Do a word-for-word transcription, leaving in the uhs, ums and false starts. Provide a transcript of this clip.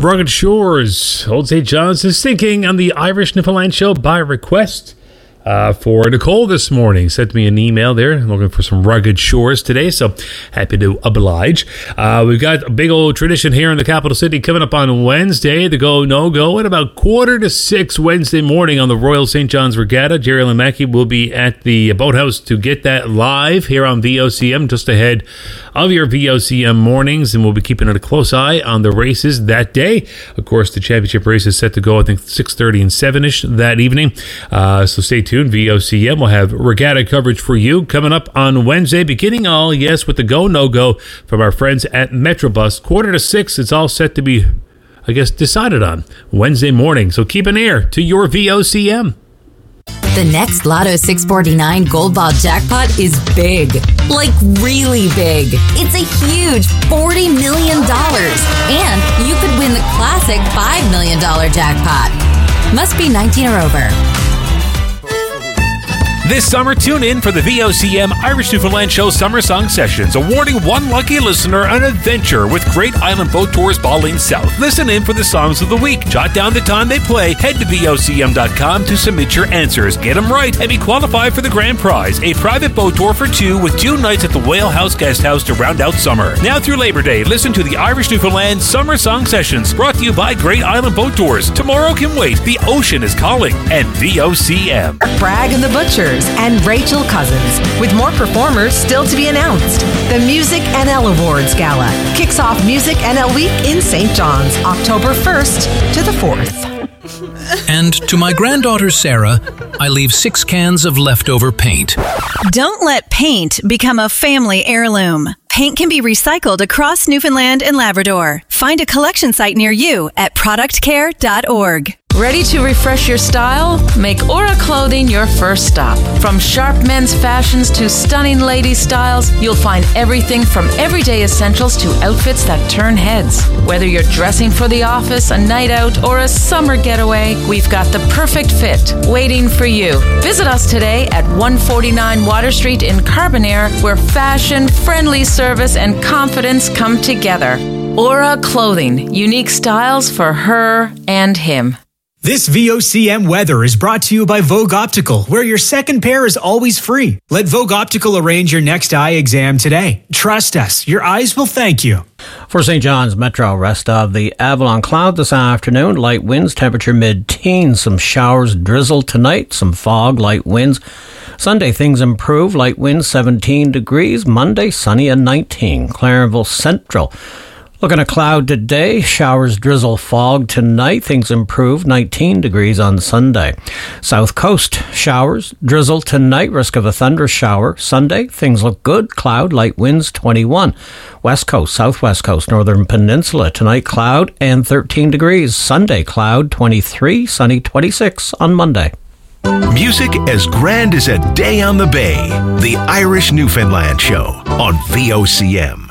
Rugged Shores. Old Saint John's is sinking on the Irish Newfoundland Show by request. Uh, for Nicole this morning, sent me an email there. I'm looking for some Rugged Shores today, so happy to oblige. Uh, we've got a big old tradition here in the capital city coming up on Wednesday, the Go No Go at about quarter to six Wednesday morning on the Royal Saint John's Regatta. Jerry Lemacki will be at the boathouse to get that live here on V O C M, just ahead of your V O C M mornings, and we'll be keeping a close eye on the races that day. Of course, the championship race is set to go, I think, six thirty and seven-ish that evening, uh, so stay tuned. V O C M will have regatta coverage for you coming up on Wednesday, beginning all, yes, with the Go No Go from our friends at Metrobus. Quarter to six, it's all set to be, I guess, decided on Wednesday morning, so keep an ear to your V O C M. The next Lotto six forty-nine Gold Ball jackpot is big. Like really big. It's a huge forty million dollars. And you could win the classic five million dollars jackpot. Must be nineteen or over. This summer, tune in for the V O C M Irish Newfoundland Show Summer Song Sessions, awarding one lucky listener an adventure with Great Island Boat Tours Baligne South. Listen in for the songs of the week. Jot down the time they play. Head to V O C M dot com to submit your answers. Get them right and be qualified for the grand prize, a private boat tour for two with two nights at the Whale House Guest House to round out summer. Now through Labor Day, listen to the Irish Newfoundland Summer Song Sessions, brought to you by Great Island Boat Tours. Tomorrow can wait. The ocean is calling. And V O C M. Bragg and the Butchers and Rachel Cousins, with more performers still to be announced. The Music N L Awards Gala kicks off Music N L Week in Saint John's, October first to the fourth. And to my granddaughter Sarah, I leave six cans of leftover paint. Don't let paint become a family heirloom. Paint can be recycled across Newfoundland and Labrador. Find a collection site near you at product care dot org. Ready to refresh your style? Make Aura Clothing your first stop. From sharp men's fashions to stunning lady styles, you'll find everything from everyday essentials to outfits that turn heads. Whether you're dressing for the office, a night out, or a summer getaway, we've got the perfect fit waiting for you. Visit us today at one forty-nine Water Street in Carbonaire, where fashion, friendly service, and confidence come together. Aura Clothing, unique styles for her and him. This V O C M weather is brought to you by Vogue Optical, where your second pair is always free. Let Vogue Optical arrange your next eye exam today. Trust us, your eyes will thank you. For Saint John's Metro, rest of the Avalon cloud this afternoon. Light winds, temperature mid-teens. Some showers, drizzle tonight. Some fog, light winds. Sunday, things improve. Light winds, seventeen degrees. Monday, sunny and nineteen. Clarenville Central. Looking at cloud today, showers, drizzle, fog tonight. Things improve, nineteen degrees on Sunday. South Coast, showers, drizzle tonight, risk of a thunder shower. Sunday, things look good, cloud, light winds, twenty-one. West Coast, Southwest Coast, Northern Peninsula, tonight cloud and thirteen degrees. Sunday, cloud, twenty-three, sunny, twenty-six on Monday. Music as grand as a day on the bay. The Irish Newfoundland Show on V O C M.